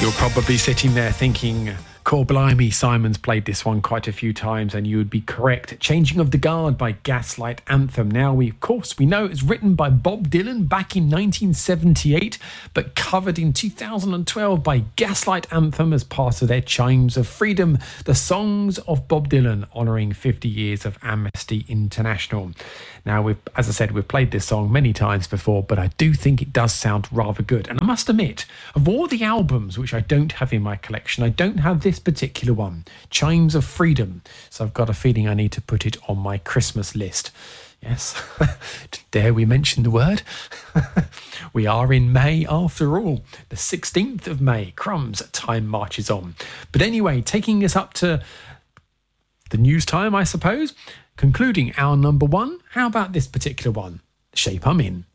You're probably sitting there thinking, "Core blimey, Simon's played this one quite a few times," and you would be correct. Changing of the Guard by Gaslight Anthem. Now, we know it's written by Bob Dylan back in 1978, but covered in 2012 by Gaslight Anthem as part of their Chimes of Freedom, the songs of Bob Dylan honouring 50 years of Amnesty International. Now, as I said, we've played this song many times before, but I do think it does sound rather good. And I must admit, of all the albums which I don't have in my collection, I don't have this particular one, Chimes of Freedom. So I've got a feeling I need to put it on my Christmas list. Yes, dare we mention the word? We are in May after all, the 16th of May. Crumbs, time marches on. But anyway, taking us up to the news time, I suppose. Concluding our number one, how about this particular one? The Shape I'm In.